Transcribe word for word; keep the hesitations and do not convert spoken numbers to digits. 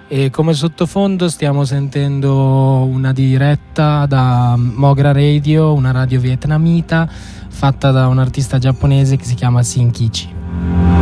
e come sottofondo stiamo sentendo una diretta da Mogra Radio, una radio vietnamita fatta da un artista giapponese che si chiama Shinkichi.